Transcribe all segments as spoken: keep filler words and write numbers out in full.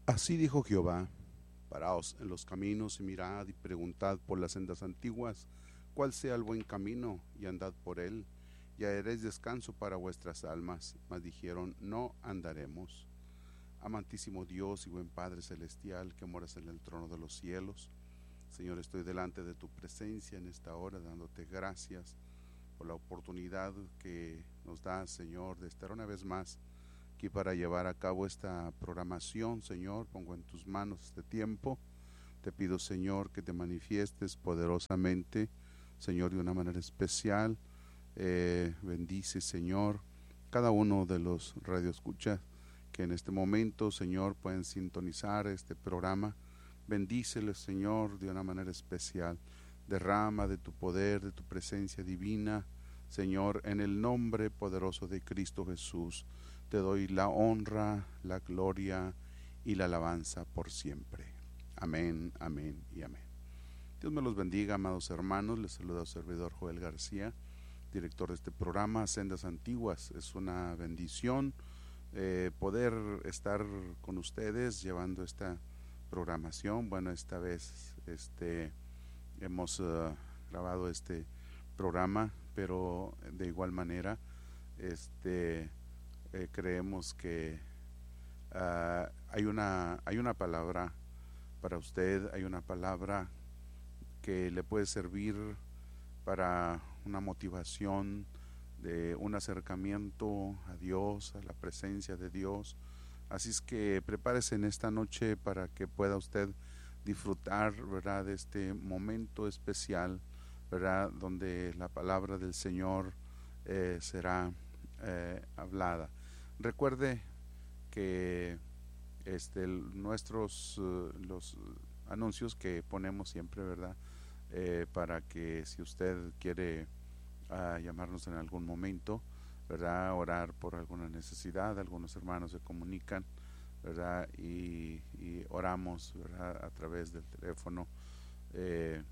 Así dijo Jehová: paraos en los caminos y mirad y preguntad por las sendas antiguas, cuál sea el buen camino, y andad por él, y haréis descanso para vuestras almas. Mas dijeron: no andaremos. Amantísimo Dios y buen Padre celestial, que moras en el trono de los cielos, Señor, estoy delante de tu presencia en esta hora, dándote gracias por la oportunidad que nos das, Señor, de estar una vez más aquí para llevar a cabo esta programación. Señor, pongo en tus manos este tiempo. Te pido, Señor, que te manifiestes poderosamente, Señor, de una manera especial. Eh, bendice, Señor, cada uno de los radioescuchas que en este momento, Señor, pueden sintonizar este programa. Bendíceles, Señor, de una manera especial. Derrama de tu poder, de tu presencia divina, Señor, en el nombre poderoso de Cristo Jesús. Te doy la honra, la gloria y la alabanza por siempre. Amén, amén y amén. Dios me los bendiga, amados hermanos. Les saluda el servidor Joel García, director de este programa Sendas Antiguas. Es una bendición eh, poder estar con ustedes llevando esta programación. Bueno, esta vez este, hemos uh, grabado este programa, pero de igual manera este Eh, creemos que uh, hay una hay una palabra para usted, hay una palabra que le puede servir para una motivación, de un acercamiento a Dios, a la presencia de Dios. Así es que prepárese en esta noche para que pueda usted disfrutar, ¿verdad?, de este momento especial, ¿verdad?, donde la palabra del Señor eh, será eh, hablada. Recuerde que este, nuestros uh, los anuncios que ponemos siempre, ¿verdad?, eh, para que si usted quiere uh, llamarnos en algún momento, ¿verdad?, orar por alguna necesidad, algunos hermanos se comunican, ¿verdad?, y, y oramos, ¿verdad?, a través del teléfono. Eh,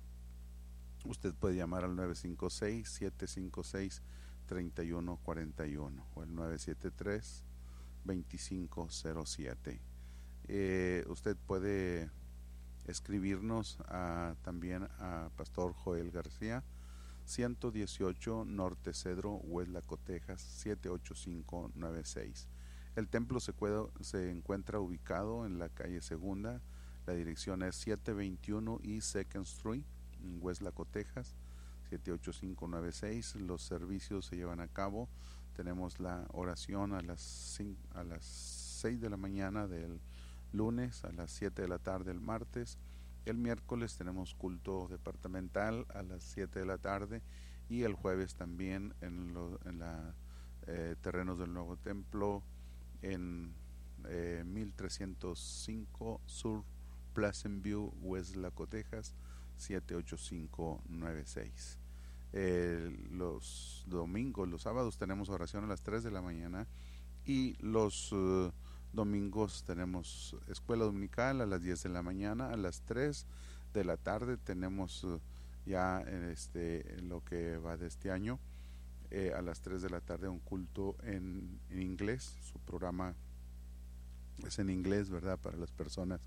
usted puede llamar al nueve cinco seis, siete cinco seis, tres uno cuatro uno o el nueve siete tres, dos cinco cero siete. Eh, usted puede escribirnos a, también a Pastor Joel García, ciento dieciocho Norte Cedro, Hueslaco, Texas, siete ocho cinco nueve seis. El templo se, puede, se encuentra ubicado en la calle Segunda. La dirección es setecientos veintiuno y Second Street en Hueslaco, Texas, siete ocho cinco nueve seis. Los servicios se llevan a cabo. Tenemos la oración a las cinco, a las seis de la mañana del lunes, a las siete de la tarde el martes. El miércoles tenemos culto departamental a las siete de la tarde, y el jueves también en los en la, eh, terrenos del nuevo templo en eh, mil trescientos cinco Sur Pleasant View, Hueslaco, Texas, siete ocho cinco nueve seis. Eh, los domingos, los sábados tenemos oración a las tres de la mañana, y los uh, domingos tenemos escuela dominical a las diez de la mañana. A las tres de la tarde tenemos uh, ya en este en lo que va de este año, eh, a las tres de la tarde un culto en, en inglés. Su programa es en inglés, ¿verdad?, para las personas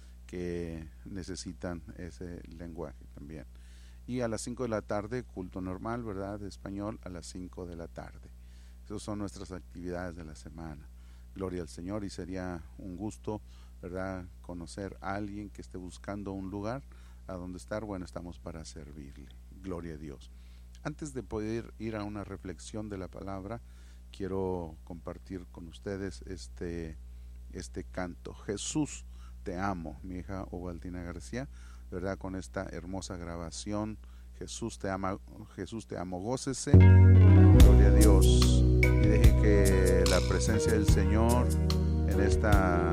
que necesitan ese lenguaje también. Y a las cinco de la tarde, culto normal, ¿verdad?, de español a las cinco de la tarde. Esas son nuestras actividades de la semana. Gloria al Señor, y sería un gusto, ¿verdad?, conocer a alguien que esté buscando un lugar a donde estar. Bueno, estamos para servirle. Gloria a Dios. Antes de poder ir a una reflexión de la palabra, quiero compartir con ustedes este, este canto. Jesús, te amo, mi hija Ovaldina García, ¿verdad?, con esta hermosa grabación. Jesús te ama, Jesús te amo, gócese, gloria a Dios, y deje que la presencia del Señor en esta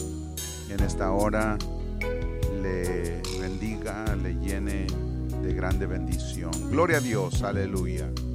en esta hora le bendiga, le llene de grande bendición. Gloria a Dios, aleluya.